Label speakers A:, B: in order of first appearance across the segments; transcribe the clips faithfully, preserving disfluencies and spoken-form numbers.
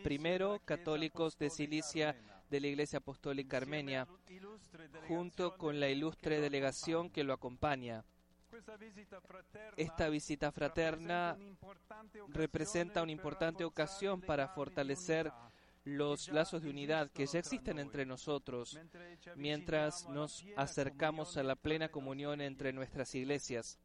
A: primero católicos de Cilicia de la Iglesia Apostólica Armenia, junto con la ilustre delegación que lo acompaña. Esta visita fraterna representa una importante ocasión para fortalecer los lazos de unidad que ya existen entre nosotros, mientras nos acercamos a la plena comunión entre nuestras iglesias.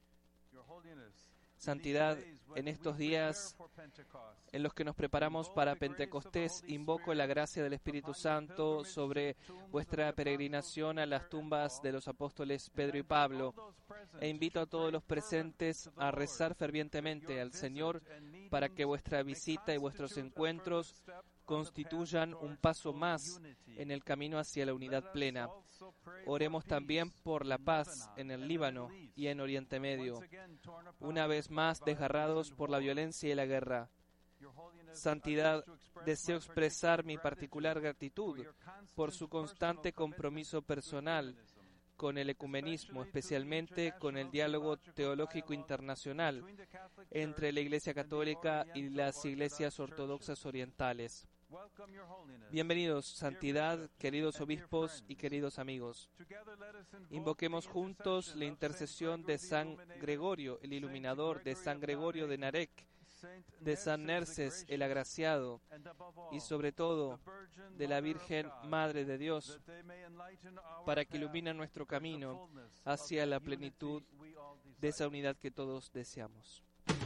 A: Santidad, en estos días en los que nos preparamos para Pentecostés, invoco la gracia del Espíritu Santo sobre vuestra peregrinación a las tumbas de los apóstoles Pedro y Pablo, e invito a todos los presentes a rezar fervientemente al Señor para que vuestra visita y vuestros encuentros constituyan un paso más en el camino hacia la unidad plena. Oremos también por la paz en el Líbano y en Oriente Medio, una vez más desgarrados por la violencia y la guerra. Santidad, deseo expresar mi particular gratitud por su constante compromiso personal con el ecumenismo, especialmente con el diálogo teológico internacional entre la Iglesia Católica y las iglesias ortodoxas orientales. Bienvenidos, Santidad, queridos obispos y queridos amigos. Invoquemos juntos la intercesión de San Gregorio, el iluminador, de San Gregorio de Narek, de San Nerses, el agraciado, y sobre todo de la Virgen Madre de Dios, para que ilumine nuestro camino hacia la plenitud de esa unidad que todos deseamos.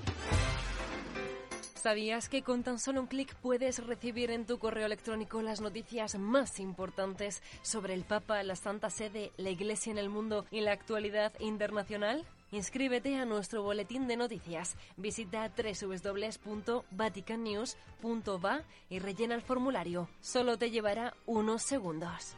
B: ¿Sabías que con tan solo un clic puedes recibir en tu correo electrónico las noticias más importantes sobre el Papa, la Santa Sede, la Iglesia en el mundo y la actualidad internacional? Inscríbete a nuestro boletín de noticias. Visita doble u doble u doble u punto vatican news punto v a y rellena el formulario. Solo te llevará unos segundos.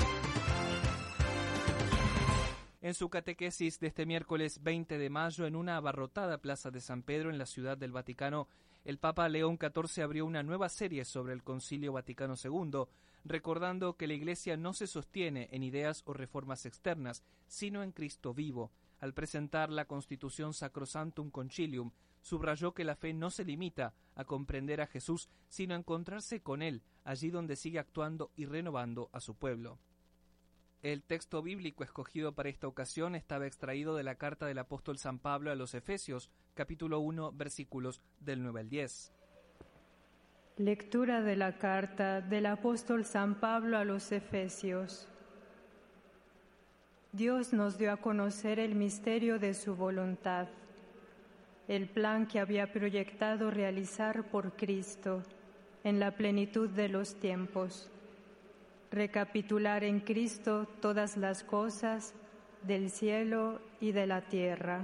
A: En su catequesis de este miércoles veinte de mayo, en una abarrotada plaza de San Pedro en la Ciudad del Vaticano, el Papa León catorce abrió una nueva serie sobre el Concilio Vaticano segundo, recordando que la Iglesia no se sostiene en ideas o reformas externas, sino en Cristo vivo. Al presentar la Constitución Sacrosanctum Concilium, subrayó que la fe no se limita a comprender a Jesús, sino a encontrarse con Él, allí donde sigue actuando y renovando a su pueblo. El texto bíblico escogido para esta ocasión estaba extraído de la carta del apóstol San Pablo a los Efesios, capítulo uno, versículos del nueve al diez.
C: Lectura de la carta del apóstol San Pablo a los Efesios. Dios nos dio a conocer el misterio de su voluntad, el plan que había proyectado realizar por Cristo en la plenitud de los tiempos. Recapitular en Cristo todas las cosas del cielo y de la tierra.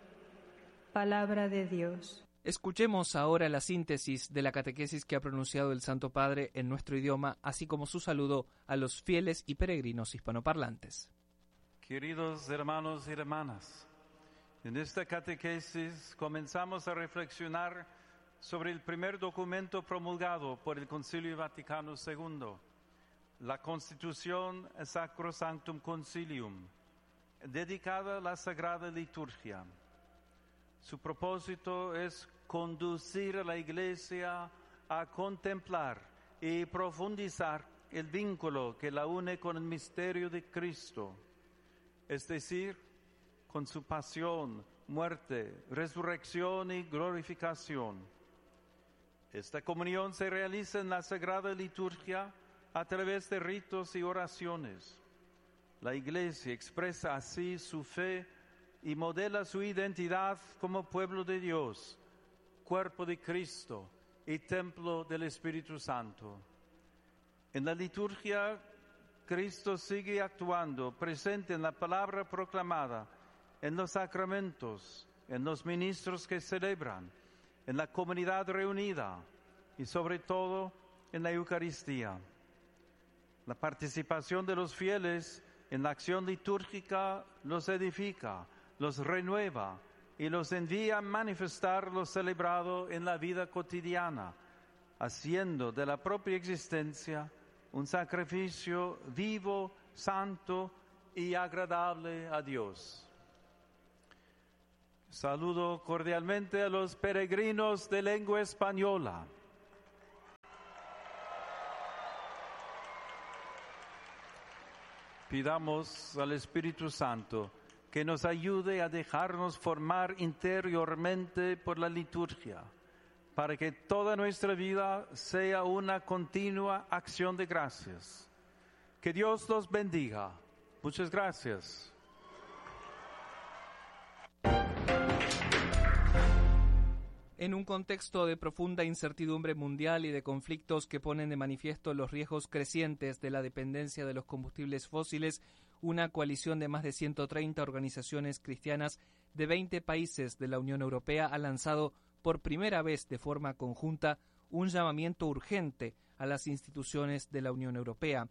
C: Palabra de Dios.
A: Escuchemos ahora la síntesis de la catequesis que ha pronunciado el Santo Padre en nuestro idioma, así como su saludo a los fieles y peregrinos hispanoparlantes.
D: Queridos hermanos y hermanas, en esta catequesis comenzamos a reflexionar sobre el primer documento promulgado por el Concilio Vaticano segundo, la Constitución Sacrosanctum Concilium, dedicada a la Sagrada Liturgia. Su propósito es conducir a la Iglesia a contemplar y profundizar el vínculo que la une con el misterio de Cristo, es decir, con su pasión, muerte, resurrección y glorificación. Esta comunión se realiza en la Sagrada Liturgia a través de ritos y oraciones. La Iglesia expresa así su fe y modela su identidad como pueblo de Dios, cuerpo de Cristo y templo del Espíritu Santo. En la liturgia, Cristo sigue actuando, presente en la palabra proclamada, en los sacramentos, en los ministros que celebran, en la comunidad reunida y sobre todo en la Eucaristía. La participación de los fieles en la acción litúrgica los edifica, los renueva y los envía a manifestar lo celebrado en la vida cotidiana, haciendo de la propia existencia un sacrificio vivo, santo y agradable a Dios. Saludo cordialmente a los peregrinos de lengua española. Pidamos al Espíritu Santo que nos ayude a dejarnos formar interiormente por la liturgia, para que toda nuestra vida sea una continua acción de gracias. Que Dios los bendiga. Muchas gracias.
A: En un contexto de profunda incertidumbre mundial y de conflictos que ponen de manifiesto los riesgos crecientes de la dependencia de los combustibles fósiles, una coalición de más de ciento treinta organizaciones cristianas de veinte países de la Unión Europea ha lanzado por primera vez de forma conjunta un llamamiento urgente a las instituciones de la Unión Europea.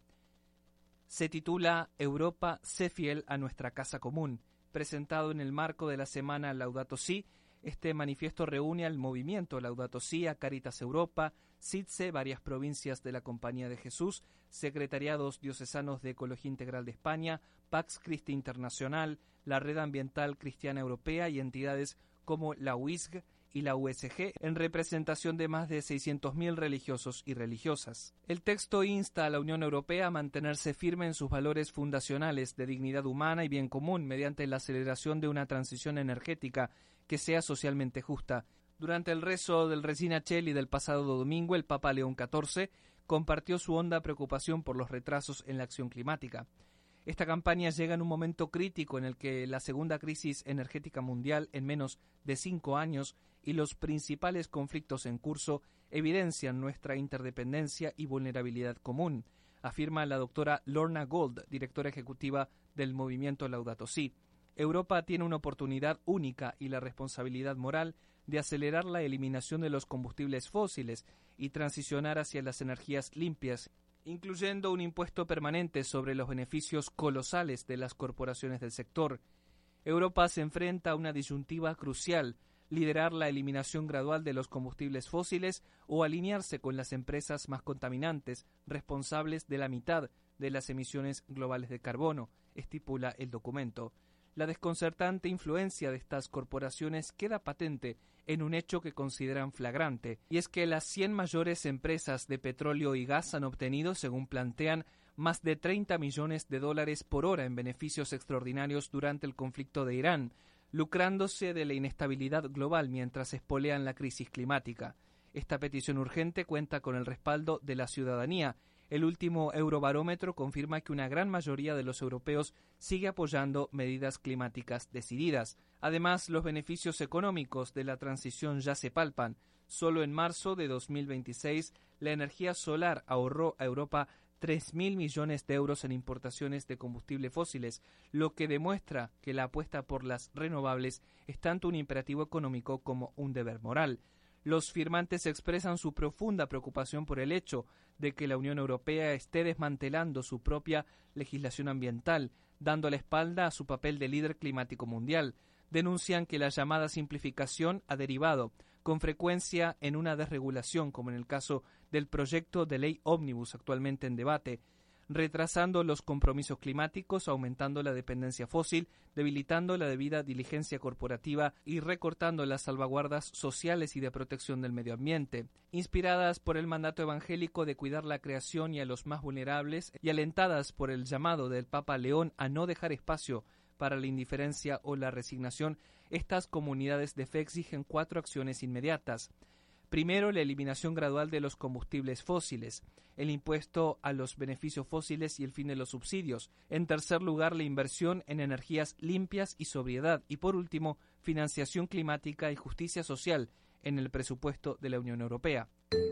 A: Se titula Europa, sé fiel a nuestra casa común. Presentado en el marco de la semana Laudato Si, este manifiesto reúne al movimiento Laudato Si, a Caritas Europa, C I D S E, varias provincias de la Compañía de Jesús, secretariados diocesanos de Ecología Integral de España, Pax Christi Internacional, la Red Ambiental Cristiana Europea y entidades como la U I S G y la U S G, en representación de más de seiscientos mil religiosos y religiosas. El texto insta a la Unión Europea a mantenerse firme en sus valores fundacionales de dignidad humana y bien común mediante la aceleración de una transición energética que sea socialmente justa. Durante el rezo del Regina Coeli del pasado domingo, el Papa León catorce compartió su honda preocupación por los retrasos en la acción climática. Esta campaña llega en un momento crítico en el que la segunda crisis energética mundial en menos de cinco años y los principales conflictos en curso evidencian nuestra interdependencia y vulnerabilidad común, afirma la doctora Lorna Gold, directora ejecutiva del movimiento Laudato Si. Europa tiene una oportunidad única y la responsabilidad moral de acelerar la eliminación de los combustibles fósiles y transicionar hacia las energías limpias, incluyendo un impuesto permanente sobre los beneficios colosales de las corporaciones del sector. Europa se enfrenta a una disyuntiva crucial: liderar la eliminación gradual de los combustibles fósiles o alinearse con las empresas más contaminantes, responsables de la mitad de las emisiones globales de carbono, estipula el documento. La desconcertante influencia de estas corporaciones queda patente en un hecho que consideran flagrante, y es que las cien mayores empresas de petróleo y gas han obtenido, según plantean, más de treinta millones de dólares por hora en beneficios extraordinarios durante el conflicto de Irán, lucrándose de la inestabilidad global mientras espolean la crisis climática. Esta petición urgente cuenta con el respaldo de la ciudadanía. El último Eurobarómetro confirma que una gran mayoría de los europeos sigue apoyando medidas climáticas decididas. Además, los beneficios económicos de la transición ya se palpan. Solo en marzo de dos mil veintiséis, la energía solar ahorró a Europa tres mil millones de euros en importaciones de combustibles fósiles, lo que demuestra que la apuesta por las renovables es tanto un imperativo económico como un deber moral. Los firmantes expresan su profunda preocupación por el hecho de que la Unión Europea esté desmantelando su propia legislación ambiental, dando la espalda a su papel de líder climático mundial. Denuncian que la llamada simplificación ha derivado con frecuencia en una desregulación, como en el caso del proyecto de ley ómnibus actualmente en debate, retrasando los compromisos climáticos, aumentando la dependencia fósil, debilitando la debida diligencia corporativa y recortando las salvaguardas sociales y de protección del medio ambiente. Inspiradas por el mandato evangélico de cuidar la creación y a los más vulnerables, y alentadas por el llamado del Papa León a no dejar espacio para la indiferencia o la resignación, estas comunidades de fe exigen cuatro acciones inmediatas. Primero, la eliminación gradual de los combustibles fósiles, el impuesto a los beneficios fósiles y el fin de los subsidios. En tercer lugar, la inversión en energías limpias y sobriedad. Y por último, financiación climática y justicia social en el presupuesto de la Unión Europea.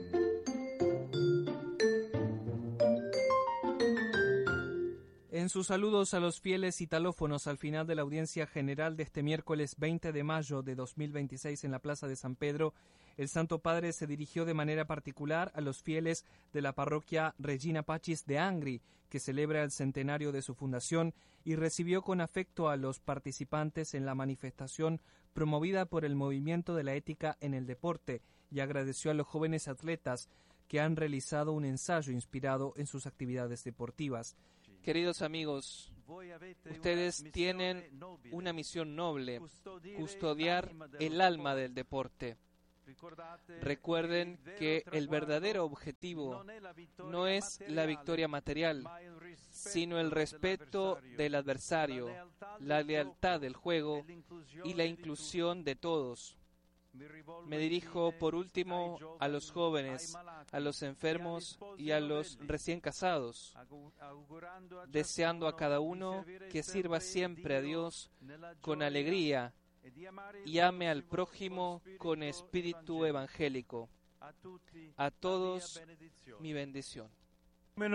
A: En sus saludos a los fieles italófonos al final de la audiencia general de este miércoles veinte de mayo de dos mil veintiséis en la Plaza de San Pedro, el Santo Padre se dirigió de manera particular a los fieles de la parroquia Regina Pacis de Angri, que celebra el centenario de su fundación, y recibió con afecto a los participantes en la manifestación promovida por el Movimiento de la Ética en el Deporte, y agradeció a los jóvenes atletas que han realizado un ensayo inspirado en sus actividades deportivas. Queridos amigos, ustedes tienen una misión noble: custodiar el alma del deporte. Recuerden que el verdadero objetivo no es la victoria material, sino el respeto del adversario, la lealtad del juego y la inclusión de todos. Me dirijo por último a los jóvenes, a los enfermos y a los recién casados, deseando a cada uno que sirva siempre a Dios con alegría y ame al prójimo con espíritu evangélico. A todos mi bendición.